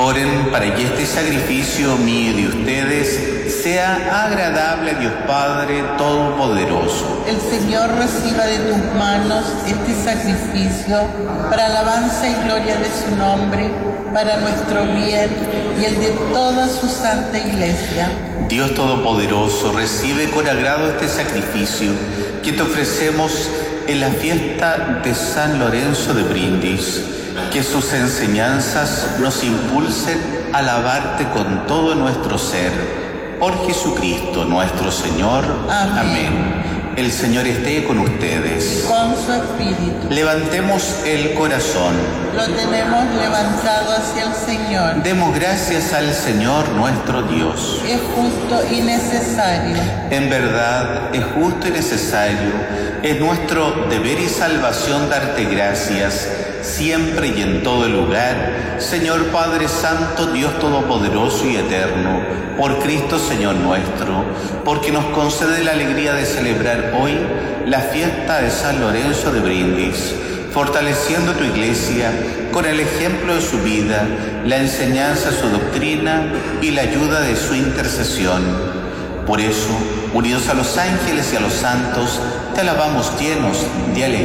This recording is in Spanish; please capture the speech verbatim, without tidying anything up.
Oren para que este sacrificio mío y de ustedes sea agradable a Dios Padre Todopoderoso. El Señor reciba de tus manos este sacrificio para alabanza y gloria de su nombre, para nuestro bien y el de toda su santa Iglesia. Dios Todopoderoso, recibe con agrado este sacrificio que te ofrecemos en la fiesta de San Lorenzo de Brindis. Que sus enseñanzas nos impulsen a alabarte con todo nuestro ser. Por Jesucristo nuestro Señor. Amén. Amén. El Señor esté con ustedes. Con su espíritu. Levantemos el corazón. Lo tenemos levantado hacia el Señor. Demos gracias al Señor nuestro Dios. Es justo y necesario. En verdad, es justo y necesario. Es nuestro deber y salvación darte gracias, siempre y en todo lugar, Señor Padre Santo, Dios Todopoderoso y Eterno, por Cristo Señor nuestro, porque nos concede la alegría de celebrar hoy la fiesta de San Lorenzo de Brindis, fortaleciendo tu Iglesia con el ejemplo de su vida, la enseñanza de su doctrina y la ayuda de su intercesión. Por eso, unidos a los ángeles y a los santos, te alabamos llenos de alegría.